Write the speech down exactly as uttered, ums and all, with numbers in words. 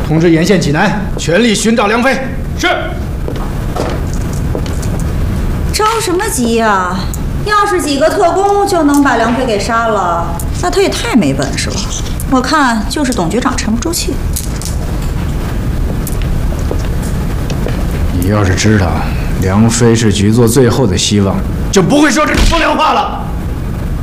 通知沿线济南，全力寻找梁飞。是。 着什么急呀？要是几个特工就能把梁飞给杀了，那他也太没本事了。我看就是董局长沉不住气。 你要是知道梁飞是局座最后的希望，就不会说这种风凉话了。